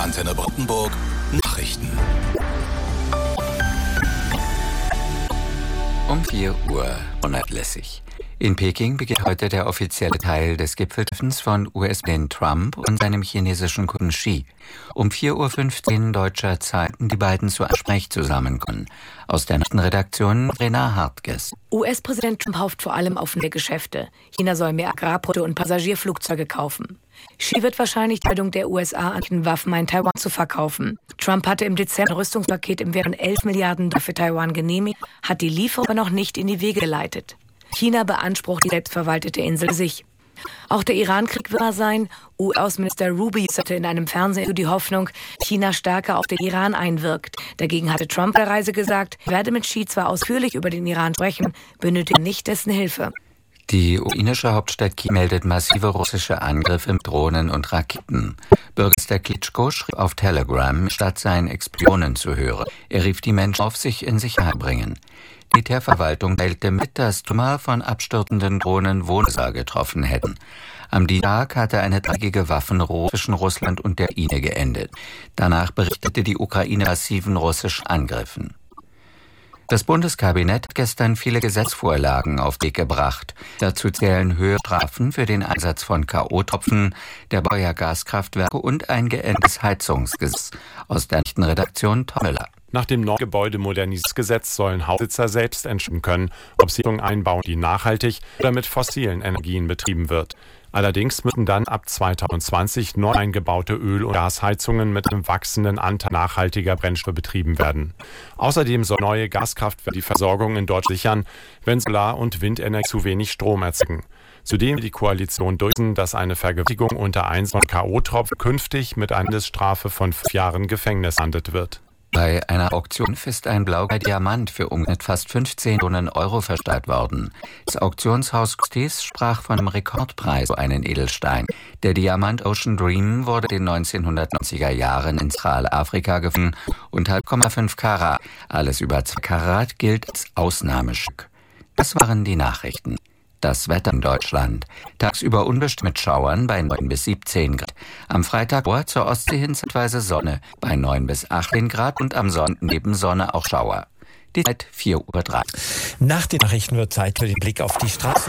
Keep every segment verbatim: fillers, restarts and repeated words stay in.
Antenne Brandenburg Nachrichten. Um vier Uhr unablässig. In Peking beginnt heute der offizielle Teil des Gipfeltreffens von U S-Präsident Trump und seinem chinesischen Kunden Xi. Um vier Uhr fünfzehn deutscher Zeit die beiden zu einem Gespräch zusammenkommen. Aus der Nachrichtenredaktion Rena Hartges. U S-Präsident Trump hofft vor allem auf neue Geschäfte. China soll mehr Agrarprodukte und Passagierflugzeuge kaufen. Xi wird wahrscheinlich die Entscheidung der U S A an Waffen in Taiwan zu verkaufen. Trump hatte im Dezember ein Rüstungspaket im Wert von elf Milliarden Dollar für Taiwan genehmigt, hat die Lieferung aber noch nicht in die Wege geleitet. China beansprucht die selbstverwaltete Insel für sich. Auch der Iran-Krieg wird sein. U S-Außenminister Rubio hatte in einem Fernsehen die Hoffnung, China stärker auf den Iran einwirkt. Dagegen hatte Trump bei der Reise gesagt, er werde mit Xi zwar ausführlich über den Iran sprechen, benötige nicht dessen Hilfe. Die ukrainische Hauptstadt Kiew meldet massive russische Angriffe mit Drohnen und Raketen. Bürgermeister Klitschko schrieb auf Telegram, statt seinen Explosionen zu hören. Er rief die Menschen auf, sich in Sicherheit bringen. Die Militärverwaltung teilte mit, dass Trümmer von abstürzenden Drohnen Wohnhäuser getroffen hätten. Am Dienstag hatte eine dreieckige Waffenruhe zwischen Russland und der Ukraine geendet. Danach berichtete die Ukraine massiven russischen Angriffen. Das Bundeskabinett hat gestern viele Gesetzvorlagen auf den Weg gebracht. Dazu zählen höhere Strafen für den Einsatz von K O-Tropfen, der Bau der Gaskraftwerke und ein geändertes Heizungsgesetz. Aus der Nachrichtenredaktion Tom Müller. Nach dem neuen Gebäudemodernisierungsgesetz sollen Hausbesitzer selbst entscheiden können, ob sie Heizungen einbauen, die nachhaltig oder mit fossilen Energien betrieben wird. Allerdings müssen dann ab zweitausendzwanzig neu eingebaute Öl- und Gasheizungen mit einem wachsenden Anteil nachhaltiger Brennstoffe betrieben werden. Außerdem soll neue Gaskraftwerke die Versorgung in Deutschland sichern, wenn Solar- und Windenergie zu wenig Strom erzeugen. Zudem will die Koalition durchsetzen, dass eine Vergewaltigung unter Einsatz von K O-Tropfen künftig mit einer Mindeststrafe von fünf Jahren Gefängnis geahndet wird. Bei einer Auktion ist ein blauer Diamant für umgerechnet fast fünfzehn Millionen Euro versteigert worden. Das Auktionshaus Christie's sprach von einem Rekordpreis für einen Edelstein. Der Diamant Ocean Dream wurde in den neunzehnhundertneunziger Jahren in Zentralafrika gefunden und hat null Komma fünf Karat. Alles über zwei Karat gilt als Ausnahmestück. Das waren die Nachrichten. Das Wetter in Deutschland. Tagsüber unbestimmt mit Schauern bei neun bis siebzehn Grad. Am Freitag zur Ostsee hin zeitweise Sonne bei neun bis achtzehn Grad und am Sonntag neben Sonne auch Schauer. Die Zeit vier Uhr drei. Nach den Nachrichten wird Zeit für den Blick auf die Straßen.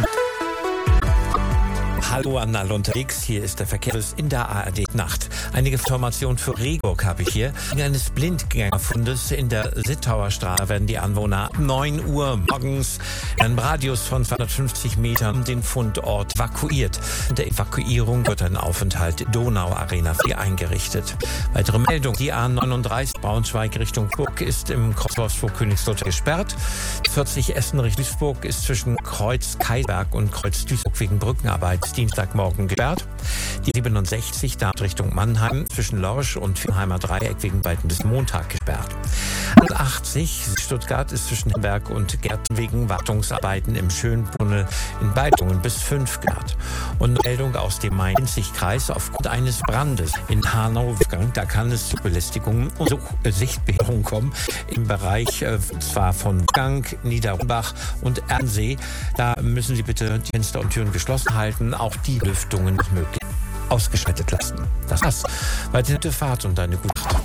Hallo an alle unterwegs, hier ist der Verkehr in der A R D-Nacht. Einige Informationen für Regburg habe ich hier. Wegen eines Blindgängerfundes in der Sittauer Straße werden die Anwohner ab neun Uhr morgens in einem Radius von zweihundertfünfzig Metern um den Fundort evakuiert. In der Evakuierung wird ein Aufenthalt Donau Arena vier eingerichtet. Weitere Meldung, die A neununddreißig Braunschweig Richtung Burg ist im Kreuz Wolfsburg-Königslutter gesperrt. vierzig Essen Richtung Duisburg ist zwischen Kreuz Kaiserberg und Kreuz Duisburg wegen Brückenarbeit Dienstagmorgen gesperrt. Die siebenundsechzig da Richtung Mannheim zwischen Lorsch und Viernheimer Dreieck wegen beiden bis Montag gesperrt. achtzig Stuttgart ist zwischen Berg und Gärten wegen Wartungsarbeiten im Schöntunnel in Beitungen bis fünf Grad. Und Meldung aus dem Main-Kinzig-Kreis aufgrund eines Brandes in Hanau. Da kann es zu Belästigungen und Sichtbehinderung kommen im Bereich äh, zwar von Gang, Niederbach und Ernsee. Da müssen Sie bitte die Fenster und Türen geschlossen halten, auch die Lüftungen möglich ausgeschaltet lassen. Das war's. Weitergute Fahrt und eine gute Nacht.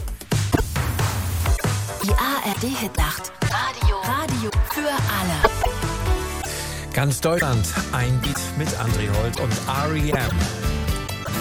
Die A R D-Hitnacht. Radio. Radio für alle. Ganz Deutschland, ein Beat mit André Holt und R E M.